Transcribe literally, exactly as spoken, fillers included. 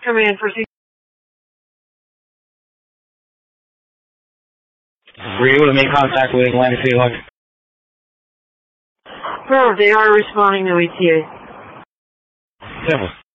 Command, proceed. Were you able to make contact with Atlantic City Electric? Oh, they are responding to E T A. Simple.